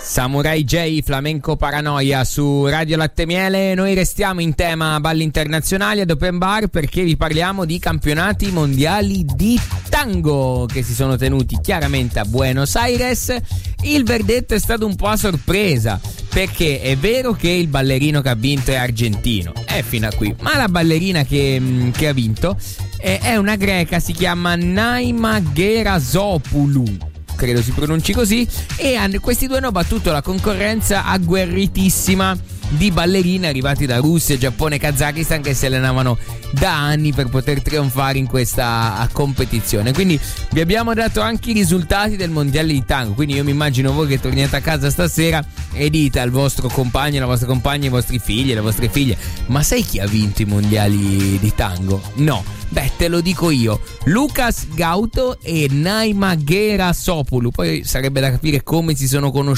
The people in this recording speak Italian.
Samurai J, Flamenco Paranoia su Radio Latte Miele. Noi restiamo in tema balli internazionali ad Open Bar perché vi parliamo di campionati mondiali di tango che si sono tenuti chiaramente a Buenos Aires. Il verdetto è stato un po' a sorpresa perché è vero che il ballerino che ha vinto è argentino, fino a qui, ma la ballerina che ha vinto è una greca, si chiama Naima Gerasopoulou, credo si pronunci così, e questi due hanno battuto la concorrenza agguerritissima di ballerine arrivati da Russia, Giappone e Kazakistan che si allenavano da anni per poter trionfare in questa competizione. Quindi vi abbiamo dato anche i risultati del mondiale di tango, quindi io mi immagino voi che torniate a casa stasera e dite al vostro compagno, alla vostra compagna, ai vostri figli, alle vostre figlie: ma sai chi ha vinto i mondiali di tango? No, beh, te lo dico io: Lucas Gauto e Naima Gerasopoulou. Poi sarebbe da capire come si sono conosciuti